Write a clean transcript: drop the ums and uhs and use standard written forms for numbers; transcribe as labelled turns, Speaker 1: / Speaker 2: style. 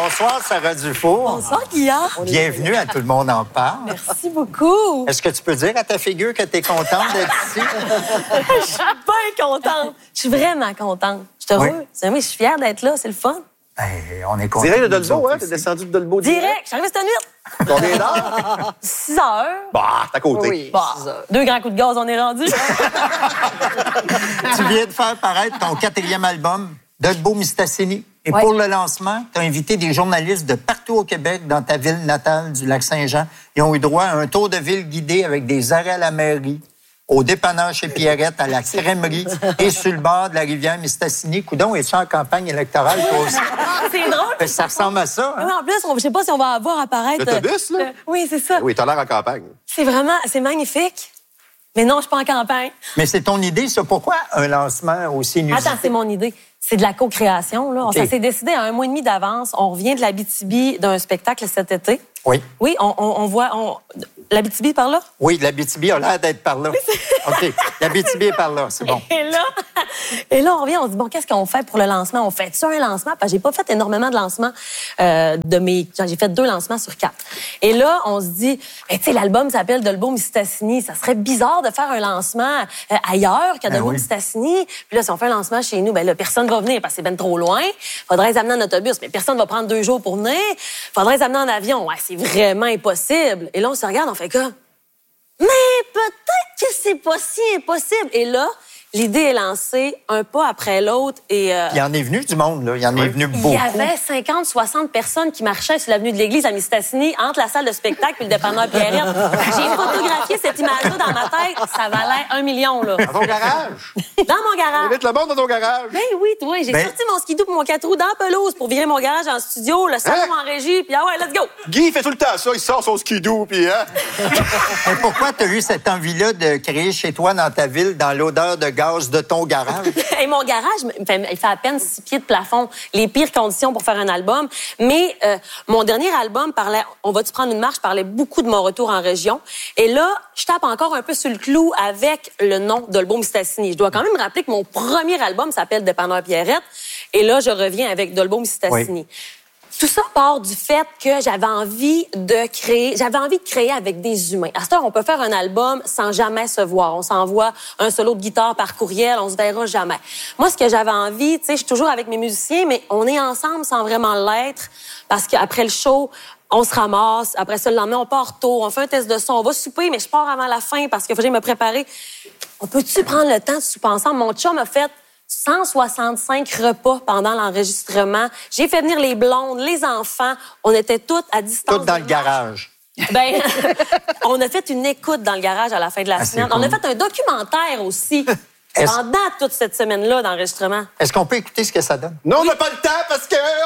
Speaker 1: Bonsoir, Sarah Dufour.
Speaker 2: Bonsoir, Guillaume.
Speaker 1: Bienvenue à Tout le monde en parle.
Speaker 2: Merci beaucoup.
Speaker 1: Est-ce que tu peux dire à ta figure que tu es contente d'être ici?
Speaker 2: Je suis bien contente. Je suis vraiment contente. Je suis heureuse. Oui, je suis fière d'être là. C'est le fun.
Speaker 1: Ben, on est content.
Speaker 3: Direct de Dolbeau, hein? T'es descendu de Dolbeau
Speaker 2: Direct. Je suis arrivée cette nuit.
Speaker 3: Combien d'heures?
Speaker 2: 6 heures.
Speaker 3: Bah, t'es à côté.
Speaker 4: Oui,
Speaker 2: Bah,
Speaker 4: 6 heures.
Speaker 2: 2 grands coups de gaz, on est rendu.
Speaker 1: Tu viens de faire paraître ton 4e album, Dolbeau Mistassini. Et
Speaker 2: Ouais.
Speaker 1: pour le lancement, tu as invité des journalistes de partout au Québec, dans ta ville natale du Lac-Saint-Jean. Ils ont eu droit à un tour de ville guidé avec des arrêts à la mairie, au dépanneur chez Pierrette, à la crèmerie et sur le bord de la rivière Mistassini. Coudon, es-tu en campagne électorale, toi aussi?
Speaker 2: C'est drôle.
Speaker 1: Ça ressemble à ça, hein?
Speaker 2: Oui, en plus, je ne sais pas si on va avoir apparaître...
Speaker 3: L'autobus, là?
Speaker 2: Oui, c'est ça.
Speaker 3: Oui, t'as l'air en campagne.
Speaker 2: C'est magnifique. Mais non, je suis pas en campagne.
Speaker 1: Mais c'est ton idée, ça. Pourquoi un lancement aussi inusité?
Speaker 2: Attends, c'est mon idée. C'est de la co-création, là.
Speaker 1: OK.
Speaker 2: Ça s'est décidé à 1 mois et demi d'avance. On revient de l'Abitibi d'un spectacle cet été.
Speaker 1: Oui.
Speaker 2: Oui, on voit... L'Abitibi par là?
Speaker 1: Oui, l'Abitibi a l'air d'être par là. OK. L'Abitibi est par là, c'est bon.
Speaker 2: Et là, on revient, on se dit, bon, qu'est-ce qu'on fait pour le lancement? On fait-tu un lancement? Parce que j'ai pas fait énormément de lancements j'ai fait 2 lancements sur 4. Et là, on se dit, ben, tu sais, l'album s'appelle Dolbeau Mistassini. Ça serait bizarre de faire un lancement ailleurs qu'à Dolbeau
Speaker 1: oui.
Speaker 2: Mistassini. Puis là, si on fait un lancement chez nous, ben là, personne va venir parce que c'est ben trop loin. Faudrait les amener en autobus, mais personne va prendre 2 jours pour venir. Faudrait les amener en avion. Ouais, c'est vraiment impossible. Et là, on se regarde, on fait quoi? Mais peut-être que c'est pas si impossible. Et là, l'idée est lancée un pas après l'autre. Et
Speaker 1: Il y en est venu du monde, là. Il y en est venu beaucoup.
Speaker 2: il y avait 50-60 personnes qui marchaient sur l'avenue de l'Église à Mistassini, entre la salle de spectacle et le dépanneur Pierrette. J'ai photographié cette image-là dans ma tête. Ça valait 1 million, là.
Speaker 3: Dans ton garage.
Speaker 2: Dans mon garage.
Speaker 3: Invite le monde dans ton garage.
Speaker 2: Ben oui, toi, j'ai
Speaker 1: Ben-
Speaker 2: sorti mon skidoo pour mon 4 roues dans la pelouse pour virer mon garage en studio, le salon
Speaker 3: Hein?
Speaker 2: en régie, puis ah ouais, let's go!
Speaker 3: Guy fait tout le temps ça. Il sort son skidoo, puis hein?
Speaker 1: Mais pourquoi tu as eu cette envie-là de créer chez toi, dans ta ville, dans l'odeur de gaz de ton garage?
Speaker 2: Et mon garage, il fait à peine 6 pieds de plafond. Les pires conditions pour faire un album. Mais mon dernier album parlait, on va-tu prendre une marche, parlait beaucoup de mon retour en région. Et là, je tape encore un peu sur le clou avec le nom Dolbeau Mistassini. Je dois quand même rappeler que mon premier album s'appelle Dépanneur Pierrette. Et là, je reviens avec Dolbeau Mistassini.
Speaker 1: Oui.
Speaker 2: Tout ça part du fait que j'avais envie de créer avec des humains. À cette heure, on peut faire un album sans jamais se voir. On s'envoie un solo de guitare par courriel, on se verra jamais. Moi, ce que j'avais envie, tu sais, je suis toujours avec mes musiciens, mais on est ensemble sans vraiment l'être, parce qu'après le show, on se ramasse. Après ça, le lendemain, on part tôt, on fait un test de son, on va souper, mais je pars avant la fin parce qu'il faut que j'aille me préparer. On peut-tu prendre le temps de souper ensemble? Mon chum a fait 165 repas pendant l'enregistrement. J'ai fait venir les blondes, les enfants. On était toutes à distance.
Speaker 1: Tout dans le
Speaker 2: de marche.
Speaker 1: garage.
Speaker 2: Ben, on a fait une écoute dans le garage à la fin de la
Speaker 1: c'est
Speaker 2: semaine.
Speaker 1: cool.
Speaker 2: On a fait un documentaire aussi
Speaker 1: Est-ce-
Speaker 2: pendant toute cette semaine-là d'enregistrement.
Speaker 1: Est-ce qu'on peut écouter ce que ça donne?
Speaker 3: Non, on n'a pas le temps parce que